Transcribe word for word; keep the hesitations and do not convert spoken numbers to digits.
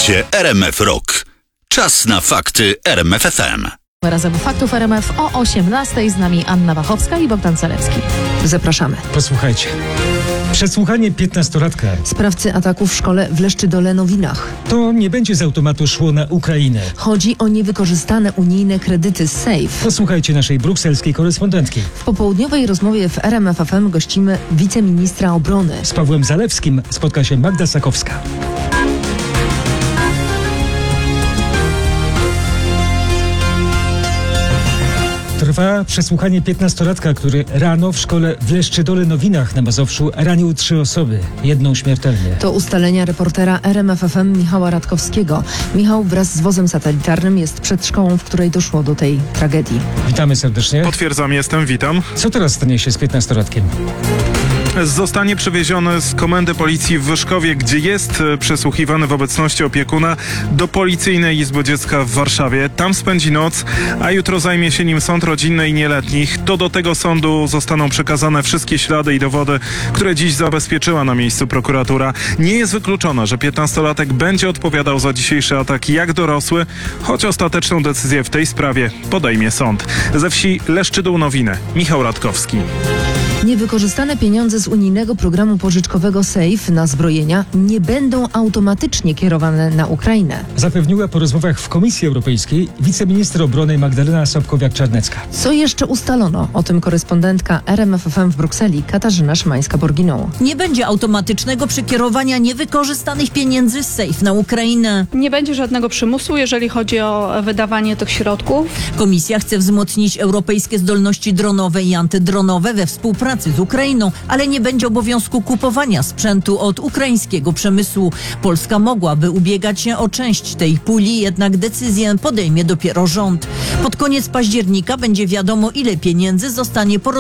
Słuchacie R M F Rock. Czas na fakty R M F F M. Razem faktów R M F o osiemnastej. Z nami Anna Wachowska i Bogdan Celewski. Zapraszamy. Posłuchajcie. Przesłuchanie piętnastolatka. Sprawcy ataku w szkole w Leszczydole-Nowinach. To nie będzie z automatu szło na Ukrainę. Chodzi o niewykorzystane unijne kredyty z SAFE. Posłuchajcie naszej brukselskiej korespondentki. W popołudniowej rozmowie w R M F F M gościmy wiceministra obrony. Z Pawłem Zalewskim spotka się Magda Sakowska. Trwa przesłuchanie piętnastolatka, który rano w szkole w Leszczydole-Nowinach na Mazowszu ranił trzy osoby, jedną śmiertelnie. To ustalenia reportera R M F F M Michała Radkowskiego. Michał wraz z wozem satelitarnym jest przed szkołą, w której doszło do tej tragedii. Witamy serdecznie. Potwierdzam, jestem, witam. Co teraz stanie się z piętnastolatkiem? Zostanie przewieziony z komendy policji w Wyszkowie, gdzie jest przesłuchiwany w obecności opiekuna, do Policyjnej Izby Dziecka w Warszawie. Tam spędzi noc, a jutro zajmie się nim sąd rodzinny i nieletnich. To do tego sądu zostaną przekazane wszystkie ślady i dowody, które dziś zabezpieczyła na miejscu prokuratura. Nie jest wykluczone, że piętnastolatek będzie odpowiadał za dzisiejszy atak jak dorosły, choć ostateczną decyzję w tej sprawie podejmie sąd. Ze wsi Leszczydół-Nowiny, Michał Radkowski. Niewykorzystane pieniądze z unijnego programu pożyczkowego SAFE na zbrojenia nie będą automatycznie kierowane na Ukrainę. Zapewniła po rozmowach w Komisji Europejskiej wiceminister obrony Magdalena Sobkowiak-Czarnecka. Co jeszcze ustalono? O tym korespondentka R M F F M w Brukseli Katarzyna Szymańska-Borginą. Nie będzie automatycznego przekierowania niewykorzystanych pieniędzy z SAFE na Ukrainę. Nie będzie żadnego przymusu, jeżeli chodzi o wydawanie tych środków. Komisja chce wzmocnić europejskie zdolności dronowe i antydronowe we współpracy z Ukrainą, ale nie będzie obowiązku kupowania sprzętu od ukraińskiego przemysłu. Polska mogłaby ubiegać się o część tej puli, jednak decyzję podejmie dopiero rząd. Pod koniec października będzie wiadomo, ile pieniędzy zostanie porozumiane